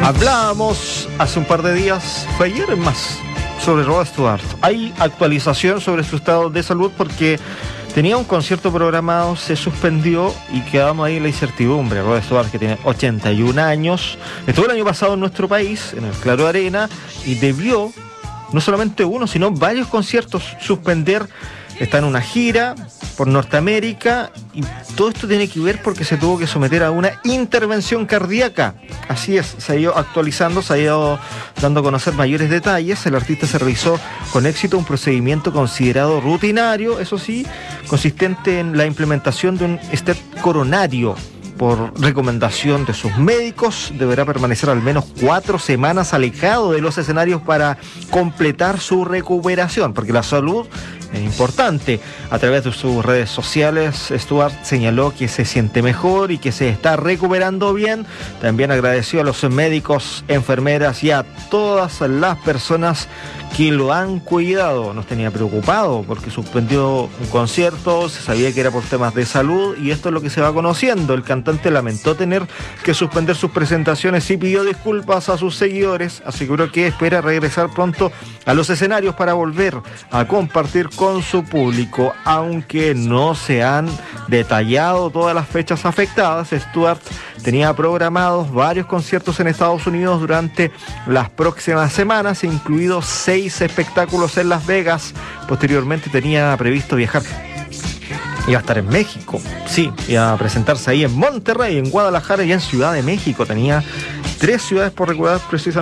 Hablábamos hace un par de días, fue ayer en más, sobre Rod Stewart. Hay actualización sobre su estado de salud porque tenía un concierto programado, se suspendió y quedamos ahí en la incertidumbre. Rod Stewart, que tiene 81 años, estuvo el año pasado en nuestro país, en el Claro Arena, y debió no solamente uno, sino varios conciertos suspender. Está en una gira por Norteamérica y todo esto tiene que ver porque se tuvo que someter a una intervención cardíaca. Así es, se ha ido actualizando, se ha ido dando a conocer mayores detalles. El artista se realizó con éxito un procedimiento considerado rutinario, eso sí, consistente en la implementación de un stent coronario. Por recomendación de sus médicos, deberá permanecer al menos 4 semanas alejado de los escenarios para completar su recuperación, porque la salud es importante. A través de sus redes sociales, Stewart señaló que se siente mejor y que se está recuperando bien. También agradeció a los médicos, enfermeras y a todas las personas que lo han cuidado. Nos tenía preocupado porque suspendió un concierto, se sabía que era por temas de salud y esto es lo que se va conociendo. El cantante lamentó tener que suspender sus presentaciones y pidió disculpas a sus seguidores. Aseguró que espera regresar pronto a los escenarios para volver a compartir con su público. Aunque no se han detallado todas las fechas afectadas, Stewart tenía programados varios conciertos en Estados Unidos durante las próximas semanas, incluidos 6 espectáculos en Las Vegas. Posteriormente tenía previsto viajar. Iba a estar en México, sí, iba a presentarse ahí en Monterrey, en Guadalajara y en Ciudad de México. Tenía 3 ciudades por recorrer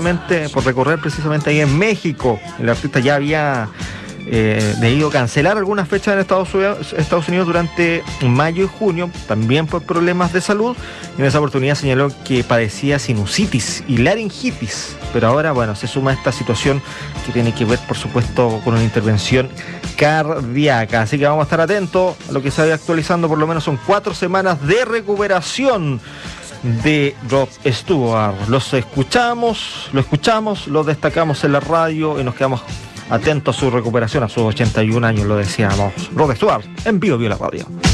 precisamente ahí en México. El artista ya había debido cancelar algunas fechas en Estados Unidos durante mayo y junio, también por problemas de salud. Y en esa oportunidad señaló que padecía sinusitis y laringitis, pero ahora, bueno, se suma esta situación que tiene que ver, por supuesto, con una intervención cardíaca. Así que vamos a estar atentos a lo que se vaya actualizando. Por lo menos son 4 semanas de recuperación de Rod Stewart. Lo escuchamos, lo destacamos en la radio y nos quedamos atentos a su recuperación a sus 81 años, lo decíamos. Rod Stewart, en Bio la Radio.